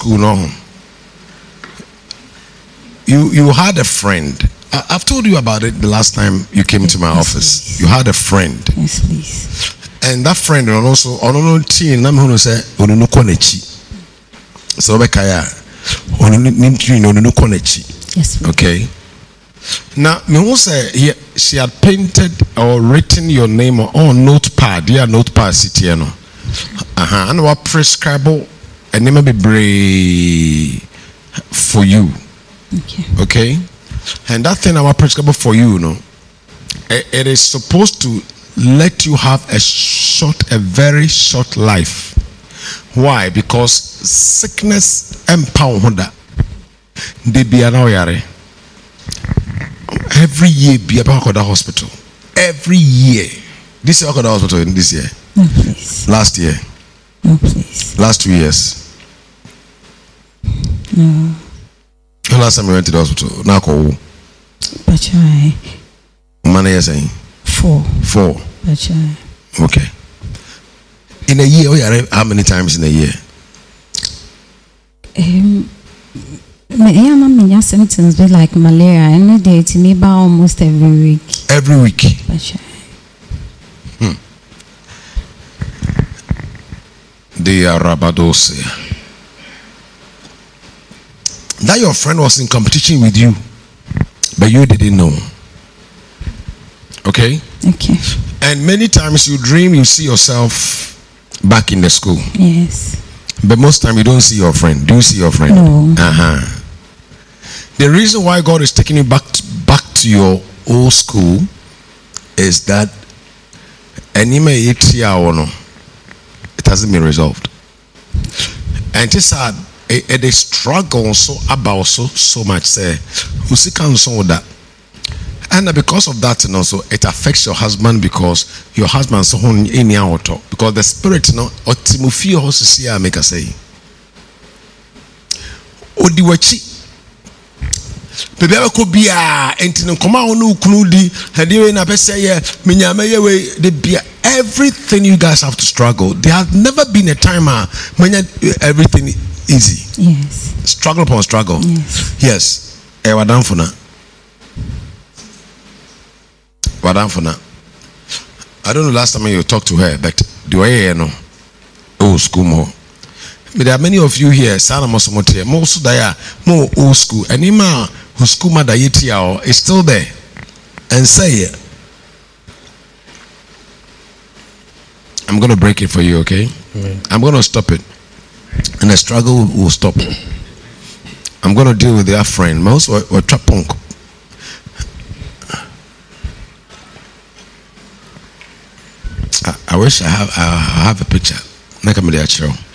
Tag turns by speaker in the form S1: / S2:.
S1: school, no. You had a friend. I've told you about it the last time you came to my office.
S2: Please.
S1: You had a friend.
S2: Yes, please.
S1: And that friend also onono teen na me hono say onono konechi. So bekaya onono nimtri onono konechi.
S2: Yes, please.
S1: Okay. Now me who say she had painted or written your name on notepad. Yeah, notepad city no. And what prescribe and name be brave for you.
S2: Okay.
S1: Okay. And that thing our prescribe for you, it is supposed to let you have a very short life. Why? Because sickness empower they be an yare. Every year be about the hospital. Every year. This year the hospital in this year.
S2: No, please.
S1: Last year.
S2: No, please.
S1: Last 2 years.
S2: No.
S1: Last time we went to the hospital. Now call.
S2: But I.
S1: Money you're saying?
S2: 4. But I.
S1: Okay. In a year, how many times in a year?
S2: My symptoms be like malaria. Any day to me about almost every week.
S1: Every week.
S2: But
S1: They are Rabados. That your friend was in competition with you, but you didn't know. Okay?
S2: Okay.
S1: And many times you dream, you see yourself back in the school.
S2: Yes.
S1: But most time you don't see your friend. Do you see your friend?
S2: No.
S1: The reason why God is taking you back to your old school is that it hasn't been resolved. And it's sad. It is struggle so about so much. Say, who see can so that. And because of that, also it affects your husband because your husband so in auto because the spirit or Timothy also see make us say Odiwachi Baby could be no come out no knudi and you na pese ye minyame ye we the be everything you guys have to struggle. There has never been a time when everything easy.
S2: Yes.
S1: Struggle upon struggle.
S2: Yes.
S1: Wadam for now. Wadam for now. I don't know last time you talked to her, but do I know? Oh, school more. But there are many of you here, Sana Mosomotia, most there, more old school, and Ima who school mother Yetiao is still there. And say it. I'm gonna break it for you, okay? I'm gonna stop it. And the struggle will stop. I'm gonna deal with their friend. Most or trapunk. I wish I have a picture. Like I'm